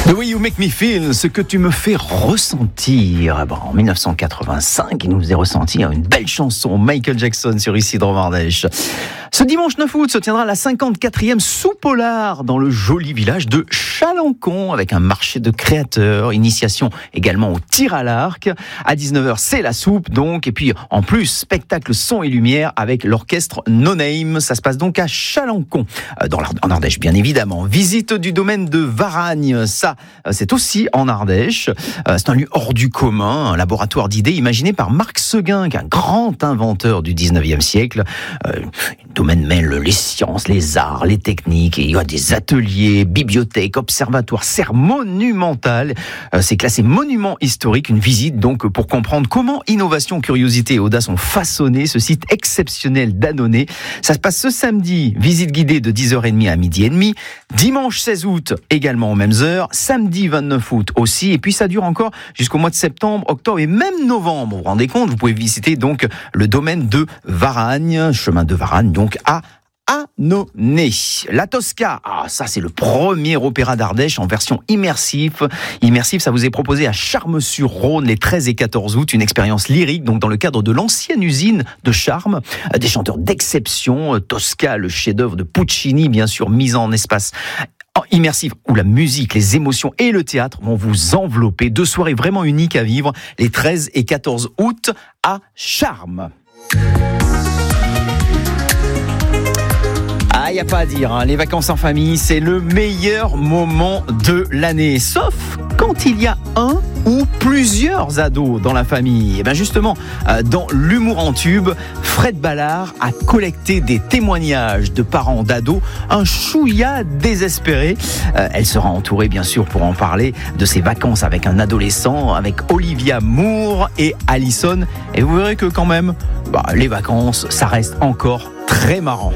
The Way You Make Me Feel, ce que tu me fais ressentir. Bon, en 1985, il nous faisait ressentir une belle chanson, Michael Jackson sur Isidro Mardèche. Ce dimanche 9 août se tiendra la 54e Sous-Polar dans le joli village de Chalancon avec un marché de créateurs, initiation également au tir à l'arc. À 19h, c'est la soupe donc. Et puis en plus, spectacle son et lumière avec l'orchestre No Name. Ça se passe donc à Chalancon, en Ardèche bien évidemment. Visite du domaine de Varagne, ça c'est aussi en Ardèche. C'est un lieu hors du commun, un laboratoire d'idées imaginé par Marc Seguin, un grand inventeur du 19e siècle. Le domaine mêle les sciences, les arts, les techniques, et il y a des ateliers, bibliothèques, observatoires, serre monumentale. C'est classé monument historique, une visite donc pour comprendre comment innovation, curiosité et audace ont façonné ce site exceptionnel d'Annonay. Ça se passe ce samedi, visite guidée de 10h30 à 12h30, dimanche 16 août également aux mêmes heures, samedi 29 août aussi, et puis ça dure encore jusqu'au mois de septembre, octobre et même novembre. Vous vous rendez compte, vous pouvez visiter donc le domaine de Varagne, chemin de Varagne, donc à Annonay. La Tosca, ça c'est le premier opéra d'Ardèche en version immersive. Ça vous est proposé à Charmes-sur-Rhône les 13 et 14 août, une expérience lyrique donc dans le cadre de l'ancienne usine de Charmes. Des chanteurs d'exception, Tosca, le chef-d'œuvre de Puccini, bien sûr, mise en espace immersif où la musique, les émotions et le théâtre vont vous envelopper. 2 soirées vraiment uniques à vivre les 13 et 14 août à Charmes. Il n'y a pas à dire, les vacances en famille, c'est le meilleur moment de l'année. Sauf quand il y a un ou plusieurs ados dans la famille. Et bien justement, dans l'humour en tube, Fred Ballard a collecté des témoignages de parents d'ados, un chouïa désespéré. Elle sera entourée bien sûr pour en parler de ses vacances avec un adolescent, avec Olivia Moore et Allison. Et vous verrez que quand même, les vacances, ça reste encore très marrant.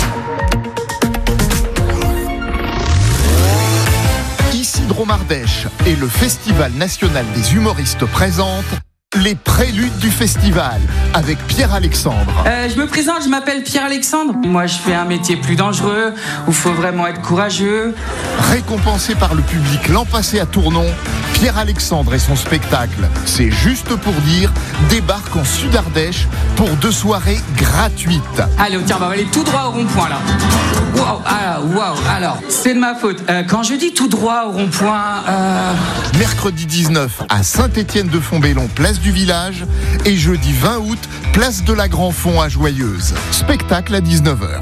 Isidro Mardèche et le Festival national des humoristes présentent les préludes du festival avec Pierre-Alexandre. Je me présente, je m'appelle Pierre-Alexandre. Moi, je fais un métier plus dangereux où il faut vraiment être courageux. Récompensé par le public l'an passé à Tournon, Pierre-Alexandre et son spectacle C'est juste pour dire débarque en Sud-Ardèche pour 2 soirées gratuites. Allez, tiens, on va aller tout droit au rond-point là. Waouh, alors, c'est de ma faute. Quand je dis tout droit au rond-point... Mercredi 19 à Saint-Étienne-de-Fontbellon, place du village, et jeudi 20 août, place de la Grand-Fond à Joyeuse. Spectacle à 19h.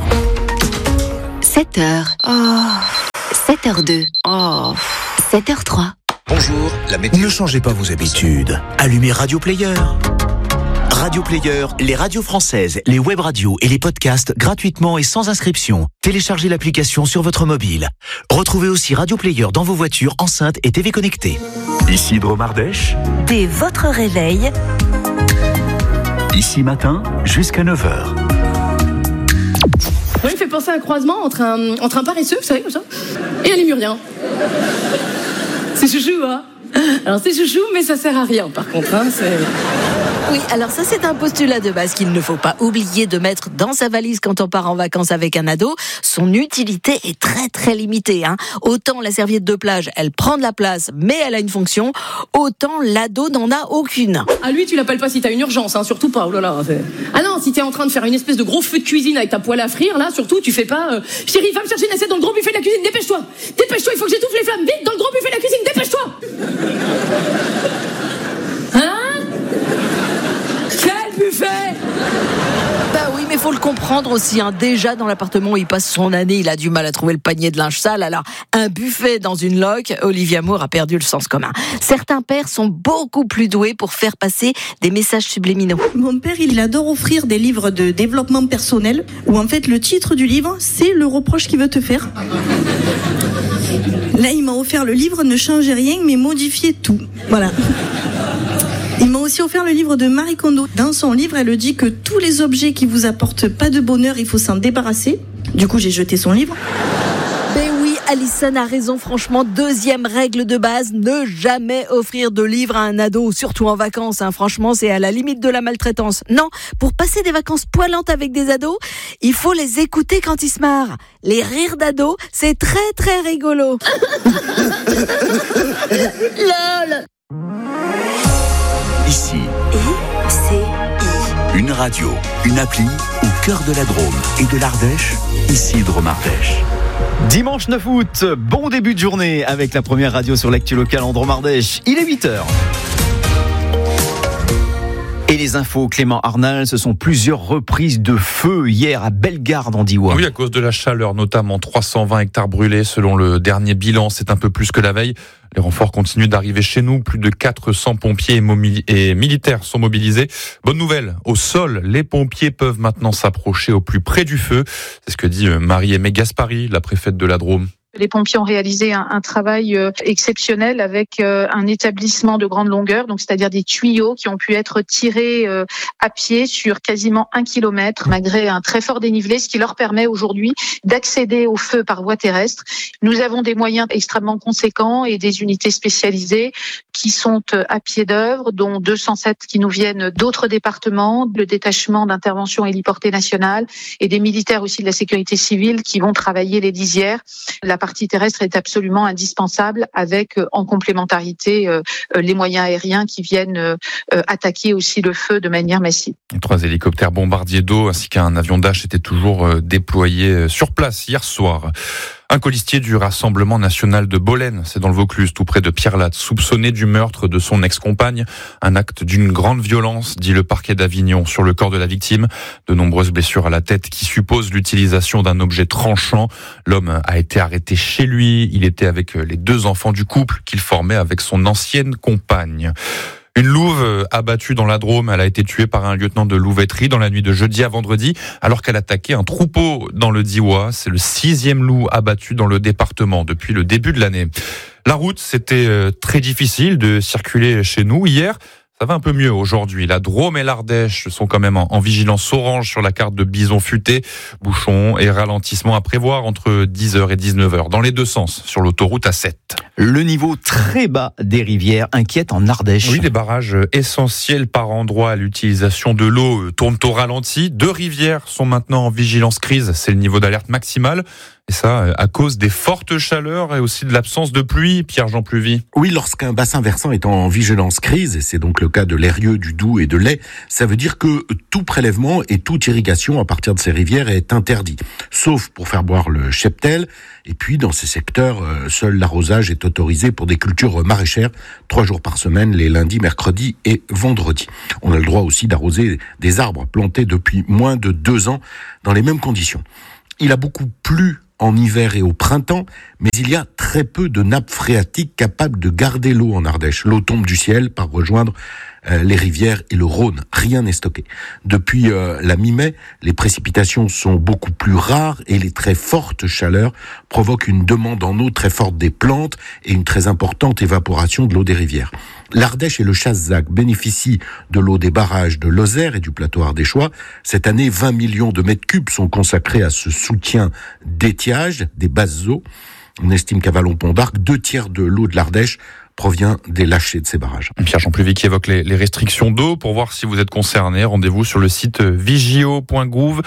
7h. 7h02. 7h03. Bonjour, la météo. Ne changez pas vos habitudes. Allumez Radio Player. Radio Player, les radios françaises, les web radios et les podcasts gratuitement et sans inscription. Téléchargez l'application sur votre mobile. Retrouvez aussi Radio Player dans vos voitures, enceintes et TV connectées. Isidro Mardèche. Dès votre réveil. Ici matin, jusqu'à 9h. Moi, il me fait penser à un croisement entre un paresseux, vous savez, comme ça, et un lémurien. C'est chouchou, hein. Alors, c'est chouchou, mais ça sert à rien, par contre, hein, c'est... Oui, alors ça c'est un postulat de base qu'il ne faut pas oublier de mettre dans sa valise quand on part en vacances avec un ado. Son utilité est très très limitée. Autant la serviette de plage, elle prend de la place, mais elle a une fonction, autant l'ado n'en a aucune. Ah lui, tu l'appelles pas si t'as une urgence, surtout pas. Oh là là, ah non, si t'es en train de faire une espèce de gros feu de cuisine avec ta poêle à frire, là, surtout, tu fais pas... Chérie, va me chercher une assiette dans le gros buffet de la cuisine, dépêche-toi, il faut que j'étouffe les flammes, vite, dans le gros buffet de la cuisine, dépêche-toi. Buffet. Bah oui, mais faut le comprendre aussi. Déjà dans l'appartement où il passe son année, il a du mal à trouver le panier de linge sale. Alors un buffet dans une loque, Olivia Moore a perdu le sens commun. Certains pères sont beaucoup plus doués pour faire passer des messages subliminaux. Mon père, il adore offrir des livres de développement personnel où en fait le titre du livre, c'est le reproche qu'il veut te faire. Là, il m'a offert le livre Ne changez rien, mais modifiez tout. Voilà. Il m'a aussi offert le livre de Marie Kondo. Dans son livre, elle dit que tous les objets qui vous apportent pas de bonheur, il faut s'en débarrasser. Du coup, j'ai jeté son livre. Ben oui, Alison a raison, franchement, deuxième règle de base, ne jamais offrir de livres à un ado, surtout en vacances, franchement, c'est à la limite de la maltraitance. Non, pour passer des vacances poilantes avec des ados, il faut les écouter quand ils se marrent. Les rires d'ados, c'est très très rigolo. LOL. Ici, une radio, une appli au cœur de la Drôme et de l'Ardèche, Isidre Mardèche. Dimanche 9 août, bon début de journée avec la première radio sur l'actu locale en Drôme-Ardèche. Il est 8h. Et les infos, Clément Arnal, ce sont plusieurs reprises de feu hier à Bellegarde en Diois. Oui, à cause de la chaleur, notamment 320 hectares brûlés selon le dernier bilan. C'est un peu plus que la veille. Les renforts continuent d'arriver chez nous. Plus de 400 pompiers et militaires sont mobilisés. Bonne nouvelle, au sol, les pompiers peuvent maintenant s'approcher au plus près du feu. C'est ce que dit Marie-Aimée Gaspari, la préfète de la Drôme. Les pompiers ont réalisé un travail exceptionnel avec un établissement de grande longueur, donc c'est-à-dire des tuyaux qui ont pu être tirés à pied sur quasiment 1 kilomètre, malgré un très fort dénivelé, ce qui leur permet aujourd'hui d'accéder au feu par voie terrestre. Nous avons des moyens extrêmement conséquents et des unités spécialisées qui sont à pied d'œuvre, dont 207 qui nous viennent d'autres départements, le détachement d'intervention héliportée nationale et des militaires aussi de la sécurité civile qui vont travailler les lisières. La partie terrestre est absolument indispensable avec en complémentarité les moyens aériens qui viennent attaquer aussi le feu de manière massive. 3 hélicoptères bombardiers d'eau ainsi qu'un avion Dash étaient toujours déployés sur place hier soir. Un colistier du Rassemblement national de Bolène, c'est dans le Vaucluse, tout près de Pierrelatte, soupçonné du meurtre de son ex-compagne. Un acte d'une grande violence, dit le parquet d'Avignon, sur le corps de la victime. De nombreuses blessures à la tête qui supposent l'utilisation d'un objet tranchant. L'homme a été arrêté chez lui. Il était avec les 2 enfants du couple qu'il formait avec son ancienne compagne. Une louve abattue dans la Drôme, elle a été tuée par un lieutenant de louveterie dans la nuit de jeudi à vendredi, alors qu'elle attaquait un troupeau dans le Diois. C'est le 6e loup abattu dans le département depuis le début de l'année. La route, c'était très difficile de circuler chez nous hier. Ça va un peu mieux aujourd'hui. La Drôme et l'Ardèche sont quand même en vigilance orange sur la carte de Bison Futé. Bouchons et ralentissements à prévoir entre 10h et 19h dans les deux sens sur l'autoroute A7. Le niveau très bas des rivières inquiète en Ardèche. Oui, les barrages essentiels par endroit à l'utilisation de l'eau tournent au ralenti. 2 rivières sont maintenant en vigilance crise. C'est le niveau d'alerte maximale. Et ça, à cause des fortes chaleurs et aussi de l'absence de pluie. Pierre-Jean Pluvy. Oui, lorsqu'un bassin versant est en vigilance crise, et c'est donc le cas de l'Eyrieux, du Doubs et de l'Ay, ça veut dire que tout prélèvement et toute irrigation à partir de ces rivières est interdit. Sauf pour faire boire le cheptel. Et puis, dans ces secteurs, seul l'arrosage est autorisé pour des cultures maraîchères, 3 jours par semaine, les lundis, mercredis et vendredis. On a le droit aussi d'arroser des arbres plantés depuis moins de 2 ans dans les mêmes conditions. Il a beaucoup plu en hiver et au printemps, mais il y a très peu de nappes phréatiques capables de garder l'eau en Ardèche. L'eau tombe du ciel par rejoindre les rivières et le Rhône. Rien n'est stocké. Depuis la mi-mai, les précipitations sont beaucoup plus rares et les très fortes chaleurs provoquent une demande en eau très forte des plantes et une très importante évaporation de l'eau des rivières. L'Ardèche et le Chassezac bénéficient de l'eau des barrages de Lozère et du plateau ardéchois. Cette année, 20 millions de mètres cubes sont consacrés à ce soutien d'étiage des basses eaux. On estime qu'à Vallon-Pont d'Arc, 2/3 de l'eau de l'Ardèche provient des lâchers de ces barrages. Pierre-Jean Pluvy qui évoque les restrictions d'eau. Pour voir si vous êtes concerné, rendez-vous sur le site vigio.gouv.fr.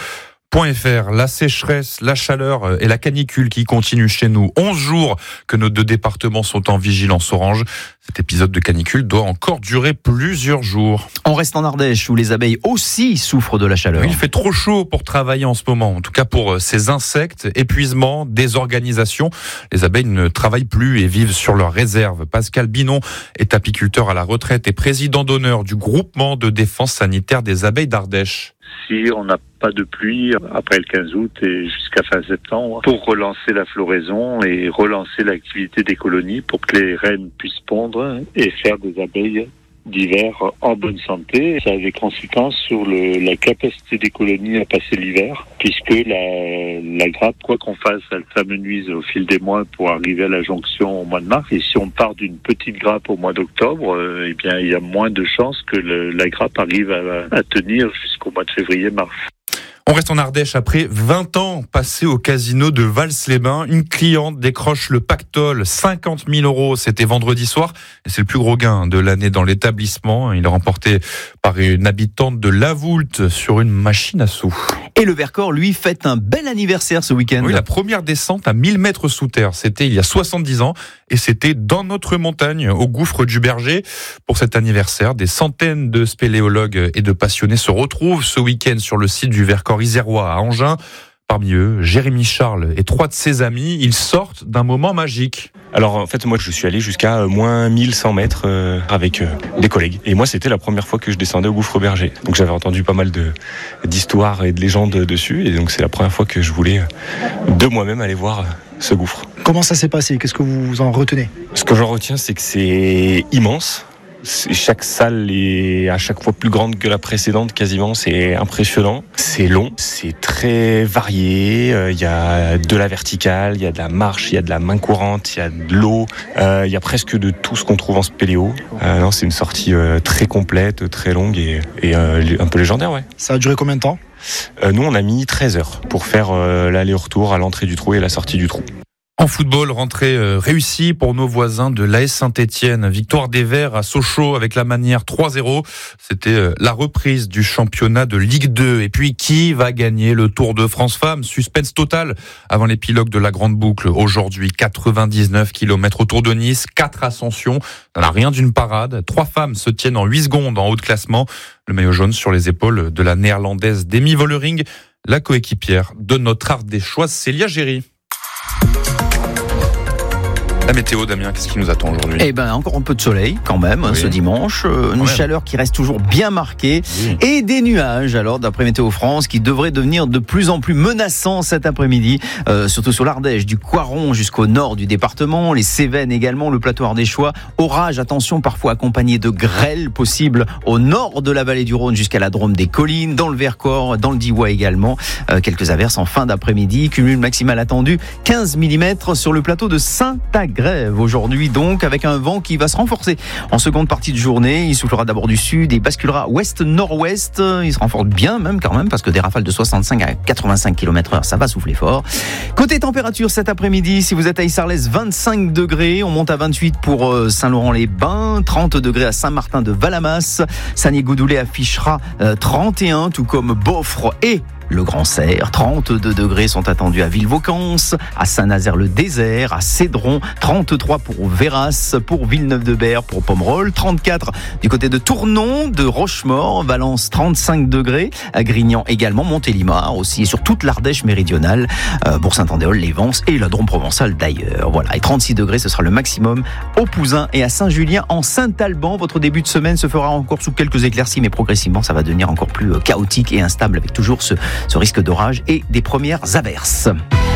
La sécheresse, la chaleur et la canicule qui continuent chez nous. 11 jours que nos 2 départements sont en vigilance orange. Cet épisode de canicule doit encore durer plusieurs jours. On reste en Ardèche où les abeilles aussi souffrent de la chaleur. Il fait trop chaud pour travailler en ce moment. En tout cas pour ces insectes, épuisement, désorganisation. Les abeilles ne travaillent plus et vivent sur leurs réserves. Pascal Binon est apiculteur à la retraite et président d'honneur du groupement de défense sanitaire des abeilles d'Ardèche. Si on n'a pas de pluie après le 15 août et jusqu'à fin septembre, pour relancer la floraison et relancer l'activité des colonies pour que les reines puissent pondre et faire des abeilles d'hiver en bonne santé. Ça a des conséquences sur la capacité des colonies à passer l'hiver, puisque la grappe, quoi qu'on fasse, elle s'amenuise au fil des mois pour arriver à la jonction au mois de mars. Et si on part d'une petite grappe au mois d'octobre, eh bien, il y a moins de chances que la grappe arrive à tenir jusqu'au mois de février-mars. On reste en Ardèche après 20 ans passés au casino de Vals-les-Bains. Une cliente décroche le pactole, 50 000 €. C'était vendredi soir et c'est le plus gros gain de l'année dans l'établissement. Il est remporté par une habitante de Lavoult sur une machine à sous. Et le Vercors, lui, fête un bel anniversaire ce week-end. Oui, la première descente à 1000 mètres sous terre. C'était il y a 70 ans et c'était dans notre montagne, au gouffre du Berger. Pour cet anniversaire, des centaines de spéléologues et de passionnés se retrouvent ce week-end sur le site du Vercors isérois à Angin. Parmi eux, Jérémy Charles et 3 de ses amis, ils sortent d'un moment magique. Alors en fait, moi je suis allé jusqu'à moins 1100 mètres avec des collègues. Et moi c'était la première fois que je descendais au gouffre Berger. Donc j'avais entendu pas mal d'histoires et de légendes dessus. Et donc c'est la première fois que je voulais de moi-même aller voir ce gouffre. Comment ça s'est passé ? Qu'est-ce que vous en retenez ? Ce que j'en retiens, c'est que c'est immense. Chaque salle est à chaque fois plus grande que la précédente, quasiment. C'est impressionnant. C'est long, c'est très varié. Il y a de la verticale, il y a de la marche, il y a de la main courante, il y a de l'eau. Il y a presque de tout ce qu'on trouve en spéléo. Non, c'est une sortie très complète, très longue et un peu légendaire, ouais. Ça a duré combien de temps ? Nous, on a mis 13 heures pour faire l'aller-retour à l'entrée du trou et la sortie du trou. En football, rentrée réussie pour nos voisins de l'AS Saint-Etienne. Victoire des Verts à Sochaux avec la manière 3-0. C'était la reprise du championnat de Ligue 2. Et puis, qui va gagner le Tour de France Femmes ? Suspense total avant l'épilogue de la Grande Boucle. Aujourd'hui, 99 km autour de Nice, 4 ascensions. Ça n'a rien d'une parade. 3 femmes se tiennent en 8 secondes en haut de classement. Le maillot jaune sur les épaules de la néerlandaise Demi Vollering, la coéquipière de notre Ardéchoise Célia Géry. La météo, Damien, qu'est-ce qui nous attend aujourd'hui ? Eh ben, encore un peu de soleil quand même, ce dimanche. Une chaleur qui reste toujours bien marquée. Et des nuages, alors, d'après Météo France, qui devraient devenir de plus en plus menaçants cet après-midi. Surtout sur l'Ardèche, du Coiron jusqu'au nord du département. Les Cévennes également, le plateau ardéchois. Orage, attention, parfois accompagné de grêle possible au nord de la vallée du Rhône jusqu'à la Drôme des Collines. Dans le Vercors, dans le Diois également. Quelques averses en fin d'après-midi. Cumul maximal attendu, 15 mm sur le plateau de Saint-Agrève aujourd'hui, donc avec un vent qui va se renforcer en seconde partie de journée. Il soufflera d'abord du sud et basculera ouest-nord-ouest. Il se renforce bien même quand même parce que des rafales de 65 à 85 km/h, ça va souffler fort. Côté température cet après-midi, si vous êtes à Issarlès, 25 degrés. On monte à 28 pour Saint-Laurent-les-Bains, 30 degrés à Saint-Martin de Valamas. Sagné-Goudoulé affichera 31, tout comme Beaufre et le Grand Serre. 32 degrés sont attendus à Villevaucance, à Saint-Nazaire-le-Désert, à Cédron, 33 pour Véras, pour Villeneuve-de-Berre, pour Pomerol, 34 du côté de Tournon, de Rochemort, Valence 35 degrés, à Grignan également, Montélimar aussi, et sur toute l'Ardèche méridionale, pour Saint-Andéol, les Vences et la Drôme provençale d'ailleurs. Voilà, et 36 degrés, ce sera le maximum au Pouzin et à Saint-Julien en Saint-Alban. Votre début de semaine se fera encore sous quelques éclaircies, mais progressivement ça va devenir encore plus chaotique et instable avec toujours ce risque d'orage et des premières averses.